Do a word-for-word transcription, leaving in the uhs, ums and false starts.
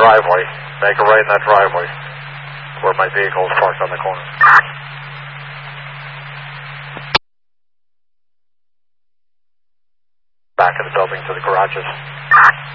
driveway. Make a right in that driveway where my vehicle is parked on the corner. Back of the building to the garages.